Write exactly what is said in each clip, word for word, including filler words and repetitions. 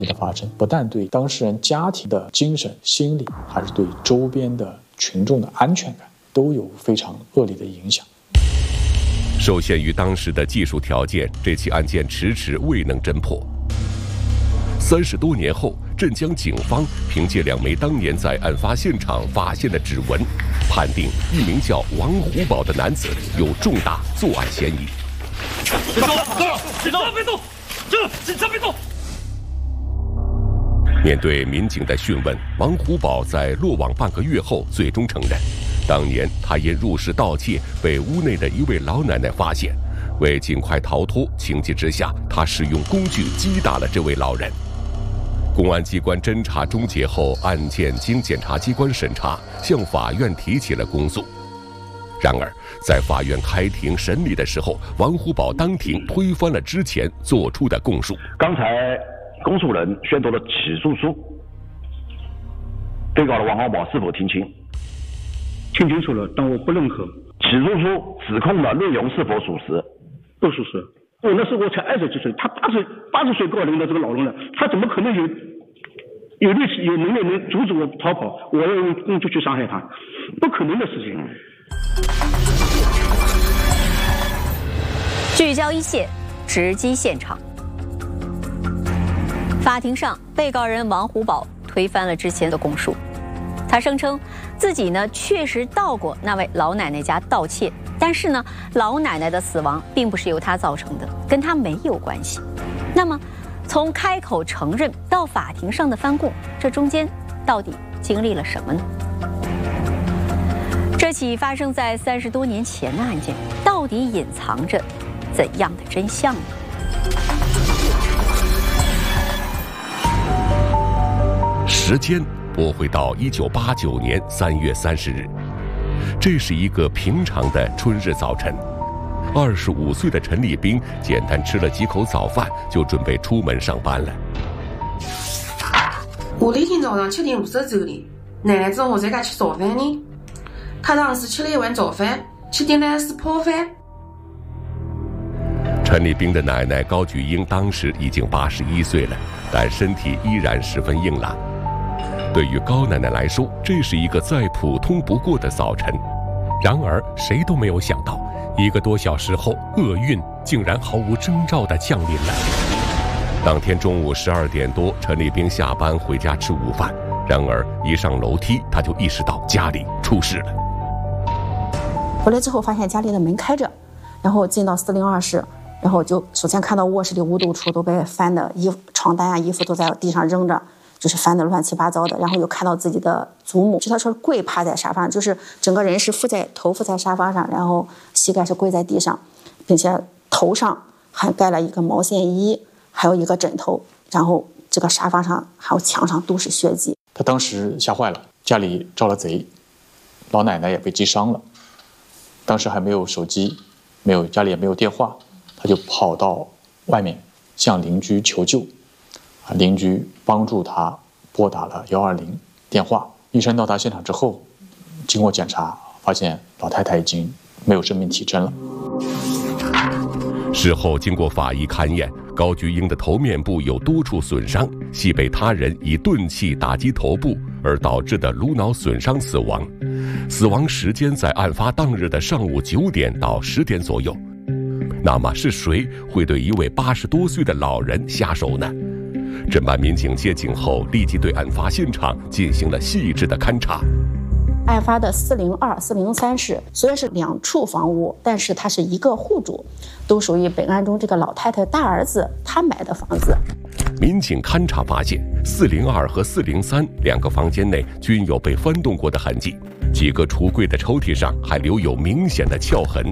的发生，不但对当事人家庭的精神、心理，还是对周边的群众的安全感，都有非常恶劣的影响。 受限于当时的技术条件，这起案件迟迟未能侦破。三十多年后，镇江警方凭借两枚当年在案发现场发现的指纹，判定一名叫王虎宝的男子有重大作案嫌疑。 别动！警察别动！这警察别动！ 面对民警的讯问，王虎宝在落网半个月后，最终承认，当年他因入室盗窃被屋内的一位老奶奶发现，为尽快逃脱，情急之下，他使用工具击打了这位老人。公安机关侦查终结后，案件经检察机关审查，向法院提起了公诉。然而，在法院开庭审理的时候，王虎宝当庭推翻了之前做出的供述。 刚才公诉人宣读了起诉书，被告的王虎宝是否听清？ 听清楚了，但我不认可。 起诉书指控的内容是否属实？ 不属实。我那时候我才二十几岁，他八十八十岁高龄的这个老人了，他怎么可能有有力气、有能力能阻止我逃跑？我要用工具去伤害他，不可能的事情。 聚焦一线，直击现场。法庭上，被告人王虎宝推翻了之前的供述，他声称自己呢确实到过那位老奶奶家盗窃，但是呢，老奶奶的死亡并不是由他造成的，跟他没有关系。那么，从开口承认到法庭上的翻供，这中间到底经历了什么呢？这起发生在三十多年前的案件，到底隐藏着怎样的真相呢？ 时间拨回到一九八九年三月三十日，这是一个平常的春日早晨。二十五岁的陈立兵简单吃了几口早饭，就准备出门上班了。 我那天早上七点五十走的，奶奶中午在家吃早饭呢。她当时吃了一碗早饭，七点来是泡饭。 陈立兵的奶奶高举英当时已经八十一岁了，但身体依然十分硬朗。对于高奶奶来说，这是一个再普通不过的早晨。 然而，谁都没有想到，一个多小时后，厄运竟然毫无征兆地降临了。 当天中午十二点多，陈立兵下班回家吃午饭，然而一上楼梯，他就意识到家里出事了。 回来之后，发现家里的门开着，然后进到四零二室，然后就首先看到卧室里五斗橱都被翻的衣服、床单啊、衣服都在地上扔着。就是翻得乱七八糟的，然后又看到自己的祖母，就他说跪趴在沙发上，就是整个人是覆在头覆在沙发上，然后膝盖是跪在地上，并且头上还盖了一个毛线衣，还有一个枕头，然后这个沙发上还有墙上都是血迹。 他当时吓坏了，家里招了贼，老奶奶也被击伤了。当时还没有手机，没有家里也没有电话，他就跑到外面向邻居求救。邻居帮助他拨打了一二零电话。医生到达现场之后，经过检查，发现老太太已经没有生命体征了。 事后经过法医勘验，高菊英的头面部有多处损伤，系被他人以钝器打击头部而导致的颅脑损伤死亡。死亡时间在案发当日的上午九点到十点左右。那么是谁会对一位八十多岁的老人下手呢？侦办民警接警后，立即对案发现场进行了细致的勘查。 案发的四零二、四零三室虽然是两处房屋，但是它是一个户主，都属于本案中这个老太太大儿子他买的房子。 民警勘查发现，四零二和四零三两个房间内均有被翻动过的痕迹，几个橱柜的抽屉上还留有明显的撬痕。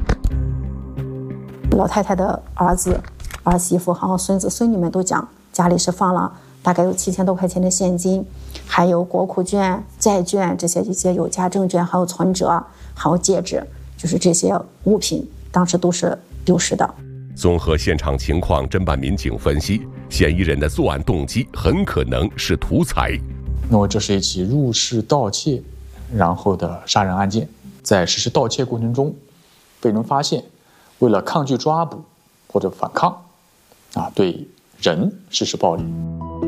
老太太的儿子、儿媳妇还有孙子孙女们都讲，家里是放了大概有七千多块钱的现金，还有国库券、债券这些一些有价证券，还有存折，还有戒指，就是这些物品当时都是丢失的。 综合现场情况，侦办民警分析，嫌疑人的作案动机很可能是图财。 那么这是一起入室盗窃然后的杀人案件，在实施盗窃过程中被人发现，为了抗拒抓捕或者反抗啊，对人实施暴力。